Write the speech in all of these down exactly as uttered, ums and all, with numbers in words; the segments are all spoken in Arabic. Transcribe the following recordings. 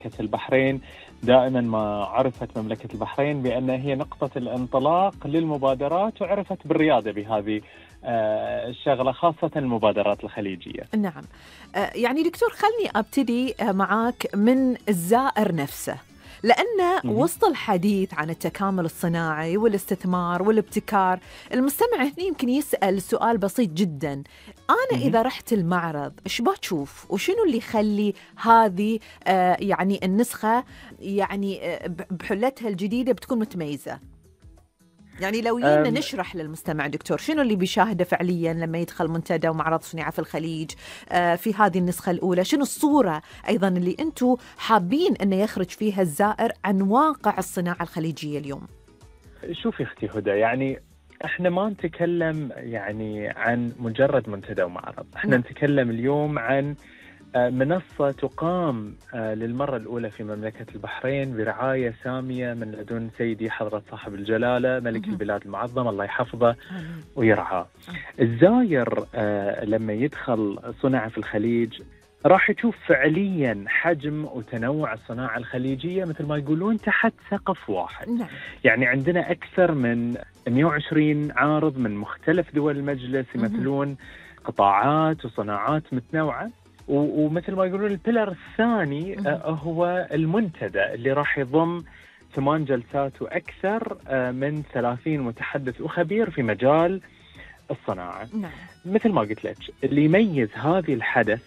البحرين. دائما ما عرفت مملكة البحرين بأن هي نقطة الانطلاق للمبادرات، وعرفت بالريادة بهذه الشغلة، خاصة المبادرات الخليجية. نعم. يعني دكتور، خلني أبتدي معاك من الزائر نفسه، لأن وسط الحديث عن التكامل الصناعي والاستثمار والابتكار، المستمع هنا يمكن يسأل سؤال بسيط جدا: أنا إذا رحت المعرض إيش بتشوف؟ وشنو اللي يخلي هذه آه يعني النسخة يعني آه بحلتها الجديدة بتكون متميزة؟ يعني لو جينا نشرح للمستمع دكتور شنو اللي بيشاهده فعليا لما يدخل منتدى ومعرض صناعة في الخليج آه في هذه النسخة الأولى، شنو الصورة أيضا اللي أنتم حابين أن يخرج فيها الزائر عن واقع الصناعة الخليجية اليوم؟ شوفي أختي هدى، يعني احنا ما نتكلم يعني عن مجرد منتدى ومعرض، احنا م. نتكلم اليوم عن منصة تقام للمرة الأولى في مملكة البحرين برعاية سامية من لدن سيدي حضرة صاحب الجلالة ملك البلاد المعظم، الله يحفظه ويرعاه. الزاير لما يدخل صناعة في الخليج راح يشوف فعليا حجم وتنوع الصناعة الخليجية مثل ما يقولون تحت سقف واحد. يعني عندنا أكثر من مئة وعشرين عارض من مختلف دول المجلس يمثلون قطاعات وصناعات متنوعة، ومثل ما يقولون البيلر الثاني هو المنتدى اللي راح يضم ثمان جلسات وأكثر من ثلاثين متحدث وخبير في مجال الصناعة. نعم. مثل ما قلت لك، اللي يميز هذه الحدث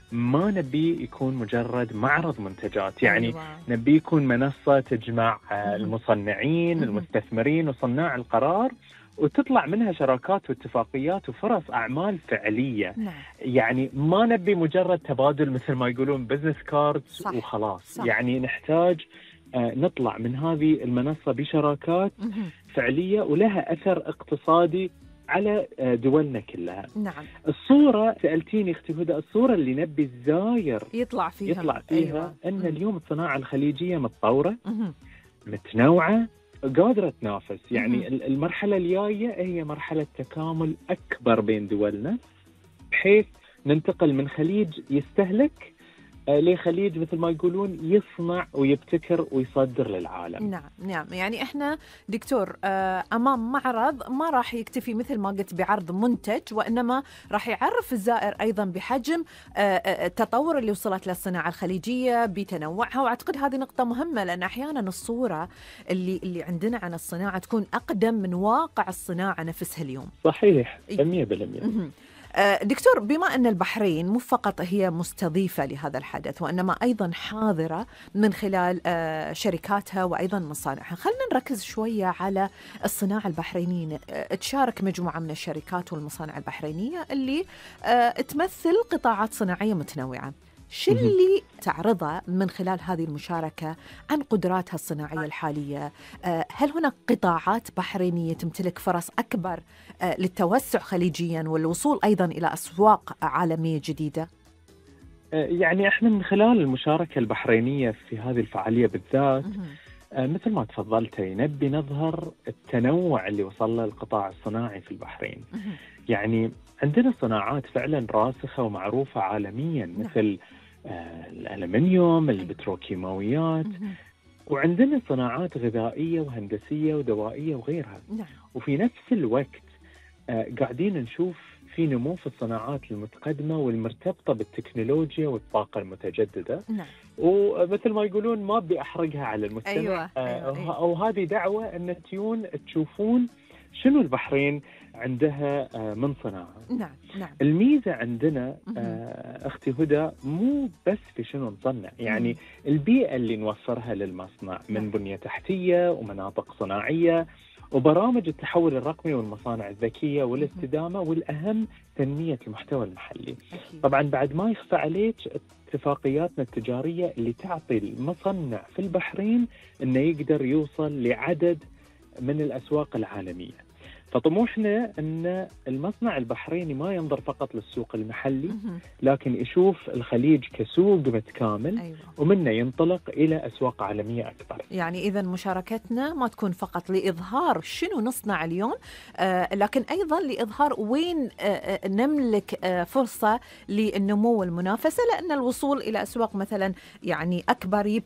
ما نبي يكون مجرد معرض منتجات، يعني أيوة. نبي يكون منصة تجمع المصنعين المستثمرين وصناع القرار، وتطلع منها شراكات واتفاقيات وفرص أعمال فعلية. نعم. يعني ما نبي مجرد تبادل مثل ما يقولون بزنس كاردز وخلاص. صح. يعني نحتاج آه نطلع من هذه المنصة بشراكات مه. فعلية ولها أثر اقتصادي على آه دولنا كلها. نعم. الصورة سألتيني اختي هدى، الصورة اللي نبي الزاير يطلع فيها, يطلع فيها أيوة. أن مه. اليوم الصناعة الخليجية متطورة مه. متنوعة قادرة تنافس. يعني المرحلة الجاية هي مرحلة تكامل أكبر بين دولنا، بحيث ننتقل من خليج يستهلك لخليج مثل ما يقولون يصنع ويبتكر ويصدر للعالم. نعم نعم. يعني احنا دكتور امام معرض ما راح يكتفي مثل ما قلت بعرض منتج، وانما راح يعرف الزائر ايضا بحجم التطور اللي وصلت للصناعه الخليجيه بتنوعها. واعتقد هذه نقطه مهمه، لان احيانا الصوره اللي اللي عندنا عن الصناعه تكون اقدم من واقع الصناعه نفسها اليوم. صحيح مية بالمية. دكتور، بما أن البحرين مو فقط هي مستضيفة لهذا الحدث، وإنما أيضا حاضرة من خلال شركاتها وأيضا مصانعها، خلنا نركز شوية على الصناعة البحرينية. تشارك مجموعة من الشركات والمصانع البحرينية اللي تمثل قطاعات صناعية متنوعة. شو اللي تعرضه من خلال هذه المشاركة عن قدراتها الصناعية الحالية؟ هل هناك قطاعات بحرينية تمتلك فرص أكبر للتوسع خليجيا والوصول أيضا إلى أسواق عالمية جديدة؟ يعني احنا من خلال المشاركة البحرينية في هذه الفعالية بالذات مثل ما تفضلتي نبي نظهر التنوع اللي وصل له القطاع الصناعي في البحرين. يعني عندنا صناعات فعلا راسخة ومعروفة عالميا مثل آه الألمنيوم، البتروكيماويات، وعندنا صناعات غذائية وهندسية ودوائية وغيرها. وفي نفس الوقت آه قاعدين نشوف في نمو في الصناعات المتقدمة والمرتبطة بالتكنولوجيا والطاقة المتجددة. نعم. ومثل ما يقولون ما بدي أحرقها على المستمع. أيوة. آه أيوة. أو هذه دعوة أن تيون تشوفون شنو البحرين عندها من صناعة. نعم نعم. الميزة عندنا أختي هدى مو بس في شنو نصنع، يعني البيئة اللي نوفرها للمصنع من بنية تحتية ومناطق صناعية وبرامج التحول الرقمي والمصانع الذكية والاستدامة، والأهم تنمية المحتوى المحلي. طبعا بعد ما يخفى عليك اتفاقياتنا التجارية اللي تعطي المصنع في البحرين أنه يقدر يوصل لعدد من الأسواق العالمية. فطموحنا أن المصنع البحريني ما ينظر فقط للسوق المحلي، مهم. لكن يشوف الخليج كسوق متكامل، أيوة. ومنه ينطلق إلى أسواق عالمية أكبر. يعني إذا مشاركتنا ما تكون فقط لإظهار شنو نصنع اليوم، آه لكن أيضا لإظهار وين آه نملك آه فرصة للنمو والمنافسة، لأن الوصول إلى أسواق مثلا يعني أكبر